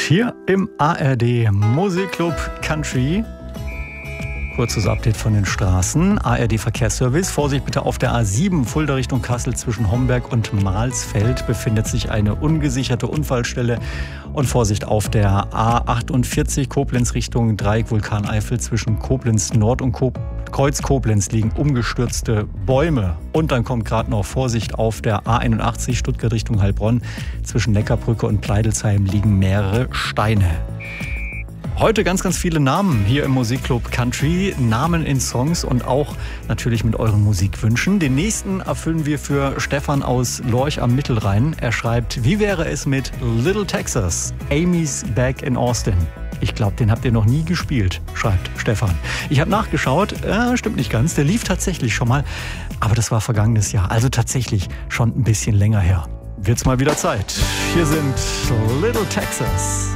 hier im ARD Musikclub Country. Kurzes Update von den Straßen. ARD Verkehrsservice. Vorsicht bitte auf der A7 Fulda Richtung Kassel zwischen Homberg und Mahlsfeld befindet sich eine ungesicherte Unfallstelle. Und Vorsicht auf der A48 Koblenz Richtung Dreieck Vulkaneifel zwischen Koblenz Nord und Kreuz Koblenz liegen umgestürzte Bäume. Und dann kommt gerade noch Vorsicht auf der A81 Stuttgart Richtung Heilbronn. Zwischen Neckarbrücke und Pleidelsheim liegen mehrere Steine. Heute ganz, ganz viele Namen hier im Musikclub Country. Namen in Songs und auch natürlich mit euren Musikwünschen. Den nächsten erfüllen wir für Stefan aus Lorch am Mittelrhein. Er schreibt, wie wäre es mit Little Texas? Amy's Back in Austin. Ich glaube, den habt ihr noch nie gespielt, schreibt Stefan. Ich habe nachgeschaut, stimmt nicht ganz. Der lief tatsächlich schon mal, aber das war vergangenes Jahr. Also tatsächlich schon ein bisschen länger her. Wird's mal wieder Zeit. Hier sind Little Texas.